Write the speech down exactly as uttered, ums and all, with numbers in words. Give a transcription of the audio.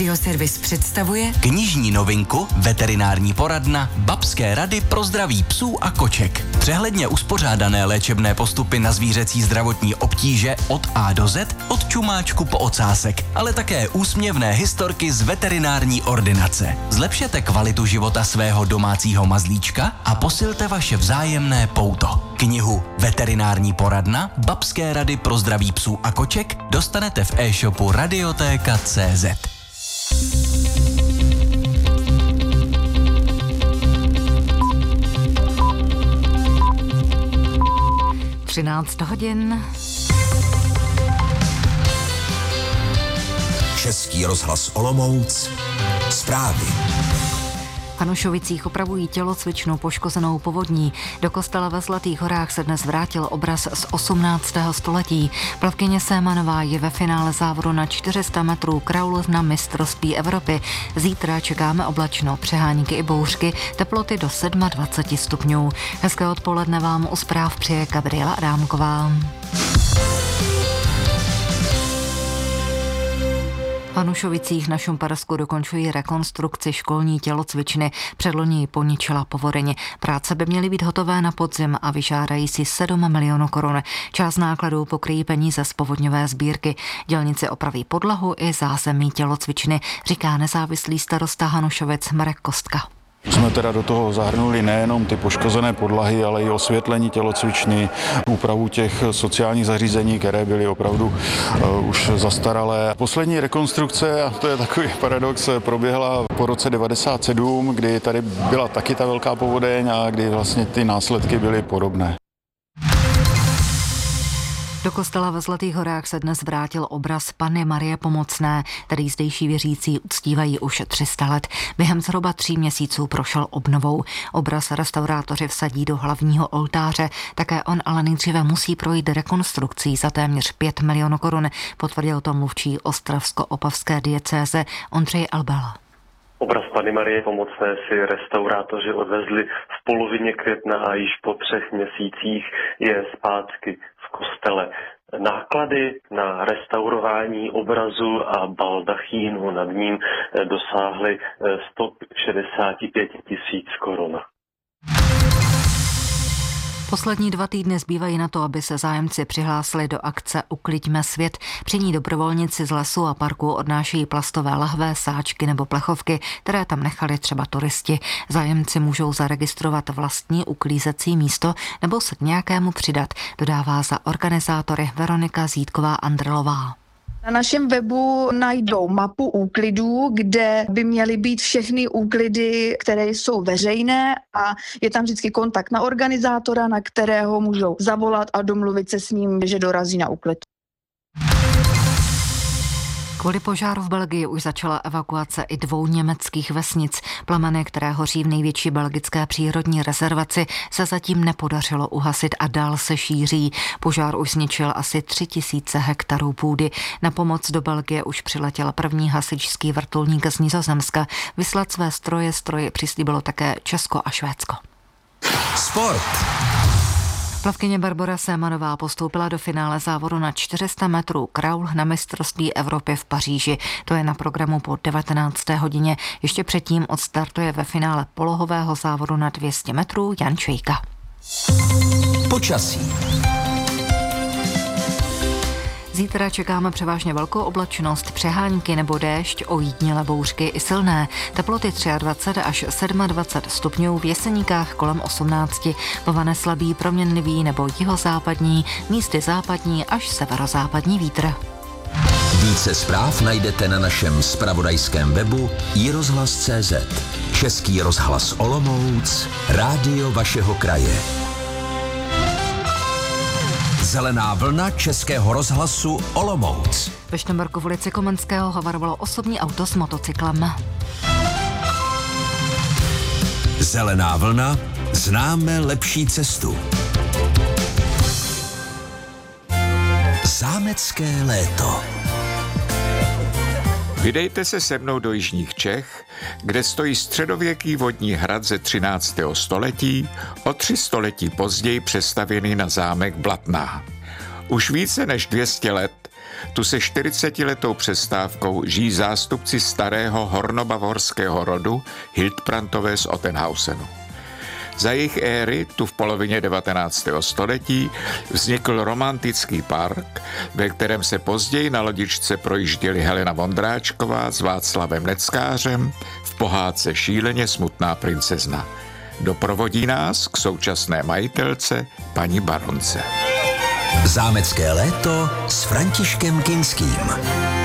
Radioservis představuje knižní novinku Veterinární poradna Babské rady pro zdraví psů a koček. Přehledně uspořádané léčebné postupy na zvířecí zdravotní obtíže od A do Z, od čumáčku po ocásek, ale také úsměvné historky z veterinární ordinace. Zlepšete kvalitu života svého domácího mazlíčka a posilte vaše vzájemné pouto. Knihu Veterinární poradna Babské rady pro zdraví psů a koček dostanete v e-shopu radiotéka tečka cé zet. třináct hodin. Český rozhlas Olomouc. Zprávy. V Hanušovicích opravují tělocvičnu poškozenou povodní. Do kostela ve Zlatých horách se dnes vrátil obraz z osmnáctého století. Plavkyně Sémanová je ve finále závodu na čtyři sta metrů kraul na mistrovství Evropy. Zítra čekáme oblačno, přehánky i bouřky, teploty do dvacet sedm stupňů. Hezké odpoledne vám u zpráv přeje Gabriela Adámková. V Hanušovicích na Šumparsku dokončují rekonstrukci školní tělocvičny. Předloni ji poničila povodeň. Práce by měly být hotové na podzim a vyžádají si sedm milionů korun. Část nákladů pokryjí peníze z povodňové sbírky. Dělníci opraví podlahu i zázemí tělocvičny, říká nezávislý starosta Hanušovic Marek Kostka. Jsme teda do toho zahrnuli nejenom ty poškozené podlahy, ale i osvětlení tělocvičny, úpravu těch sociálních zařízení, které byly opravdu uh, už zastaralé. Poslední rekonstrukce, a to je takový paradox, proběhla po roce devadesát sedm, kdy tady byla taky ta velká povodeň a kdy vlastně ty následky byly podobné. Do kostela ve Zlatých horách se dnes vrátil obraz Panny Marie Pomocné, který zdejší věřící uctívají už tři sta let. Během zhruba tří měsíců prošel obnovou. Obraz restaurátoři vsadí do hlavního oltáře, také on ale nejdříve musí projít rekonstrukcí za téměř pět milionů korun, potvrdil to mluvčí ostravsko-opavské diecéze Ondřej Albel. Obraz Panny Marie Pomocné si restaurátoři odvezli v polovině května a již po třech měsících je zpátky v kostele. Náklady na restaurování obrazu a baldachínu nad ním dosáhly sto šedesát pět tisíc korun. Poslední dva týdny zbývají na to, aby se zájemci přihlásili do akce Ukliďme svět. Při ní dobrovolníci z lesu a parku odnášejí plastové lahve, sáčky nebo plechovky, které tam nechali třeba turisti. Zájemci můžou zaregistrovat vlastní uklízecí místo nebo se k nějakému přidat, dodává za organizátory Veronika Zítková-Andrelová. Na našem webu najdou mapu úklidů, kde by měly být všechny úklidy, které jsou veřejné a je tam vždycky kontakt na organizátora, na kterého můžou zavolat a domluvit se s ním, že dorazí na úklid. Kvůli požáru v Belgii už začala evakuace i dvou německých vesnic. Plameny, které hoří v největší belgické přírodní rezervaci, se zatím nepodařilo uhasit a dál se šíří. Požár už zničil asi tři tisíce hektarů půdy. Na pomoc do Belgie už přiletěl první hasičský vrtulník z Nizozemska. Vyslat své stroje stroji přislíbilo také Česko a Švédsko. Sport. Plavkyně Barbora Sémanová postoupila do finále závodu na čtyři sta metrů kraul na mistrovství Evropy v Paříži. To je na programu po devatenácté hodině. Ještě předtím odstartuje ve finále polohového závodu na dvě stě metrů Jan Čejka. Počasí. Zítra čekáme převážně velkou oblačnost, přehánky nebo déšť, ojedinělé bouřky i silné. Teploty dvacet tři až dvacet sedm stupňů, v Jeseníkách kolem osmnáct. Povane slabý, proměnlivý nebo jihozápadní, místy západní až severozápadní vítr. Více zpráv najdete na našem zpravodajském webu i rozhlas tečka cé zet. Český rozhlas Olomouc, rádio vašeho kraje. Zelená vlna Českého rozhlasu Olomouc. Ve Štomberku v ulici Komenského havarovalo osobní auto s motocyklem. Zelená vlna, známe lepší cestu. Zámecké léto. Vydejte se se mnou do jižních Čech, kde stojí středověký vodní hrad ze třináctého století, o tři století později přestavěný na zámek Blatná. Už více než dvě stě let Tu se čtyřicetiletou přestávkou žijí zástupci starého hornobavorského rodu Hildbrandové z Ottenhausenu. Za jejich éry, tu v polovině devatenáctého století, vznikl romantický park, ve kterém se později na lodičce projížděli Helena Vondráčková s Václavem Neckářem v pohádce Šíleně smutná princezna. Doprovodí nás k současné majitelce, paní baronce. Zámecké léto s Františkem Kinským.